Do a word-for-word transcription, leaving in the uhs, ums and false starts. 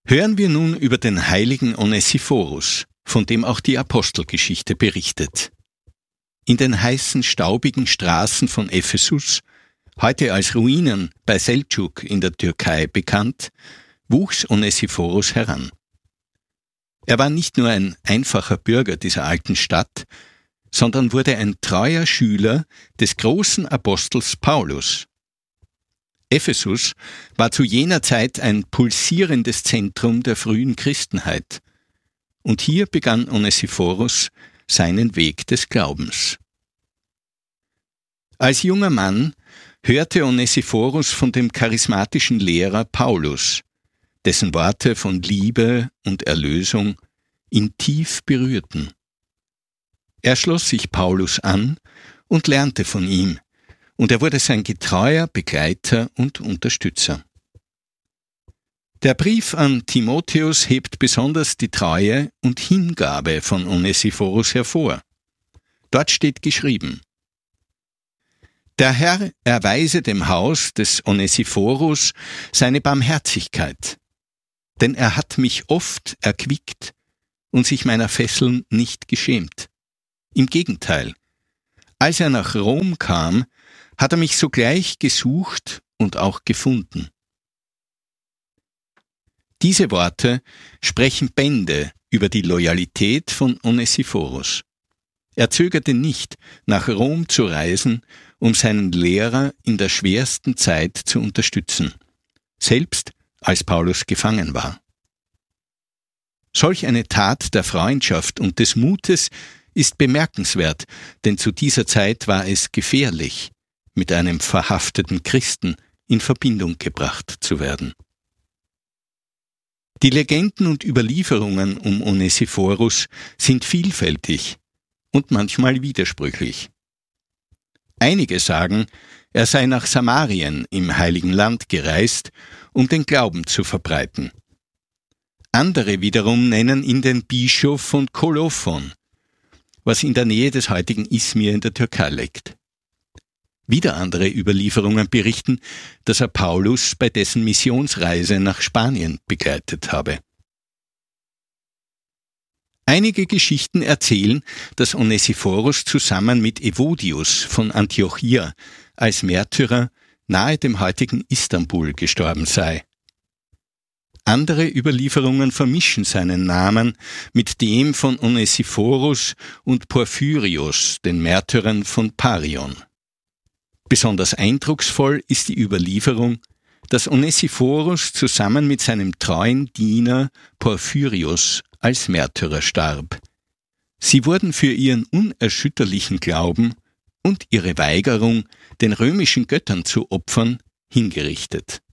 Hören wir nun über den heiligen Onesiphorus, von dem auch die Apostelgeschichte berichtet. In den heißen, staubigen Straßen von Ephesus, heute als Ruinen bei Seldschuq in der Türkei bekannt, wuchs Onesiphorus heran. Er war nicht nur ein einfacher Bürger dieser alten Stadt, sondern wurde ein treuer Schüler des großen Apostels Paulus. Ephesus war zu jener Zeit ein pulsierendes Zentrum der frühen Christenheit. Und hier begann Onesiphorus seinen Weg des Glaubens. Als junger Mann hörte Onesiphorus von dem charismatischen Lehrer Paulus, dessen Worte von Liebe und Erlösung ihn tief berührten. Er schloss sich Paulus an und lernte von ihm, und er wurde sein getreuer Begleiter und Unterstützer. Der Brief an Timotheus hebt besonders die Treue und Hingabe von Onesiphorus hervor. Dort steht geschrieben: Der Herr erweise dem Haus des Onesiphorus seine Barmherzigkeit, denn er hat mich oft erquickt und sich meiner Fesseln nicht geschämt. Im Gegenteil, als er nach Rom kam, hat er mich sogleich gesucht und auch gefunden. Diese Worte sprechen Bände über die Loyalität von Onesiphorus. Er zögerte nicht, nach Rom zu reisen, um seinen Lehrer in der schwersten Zeit zu unterstützen, selbst als Paulus gefangen war. Solch eine Tat der Freundschaft und des Mutes ist bemerkenswert, denn zu dieser Zeit war es gefährlich, mit einem verhafteten Christen in Verbindung gebracht zu werden. Die Legenden und Überlieferungen um Onesiphorus sind vielfältig und manchmal widersprüchlich. Einige sagen, er sei nach Samarien im Heiligen Land gereist, um den Glauben zu verbreiten. Andere wiederum nennen ihn den Bischof von Kolophon, was in der Nähe des heutigen Izmir in der Türkei liegt. Wieder andere Überlieferungen berichten, dass er Paulus bei dessen Missionsreise nach Spanien begleitet habe. Einige Geschichten erzählen, dass Onesiphorus zusammen mit Evodius von Antiochia als Märtyrer nahe dem heutigen Istanbul gestorben sei. Andere Überlieferungen vermischen seinen Namen mit dem von Onesiphorus und Porphyrios, den Märtyrern von Parion. Besonders eindrucksvoll ist die Überlieferung, dass Onesiphorus zusammen mit seinem treuen Diener Porphyrios als Märtyrer starb. Sie wurden für ihren unerschütterlichen Glauben und ihre Weigerung, den römischen Göttern zu opfern, hingerichtet.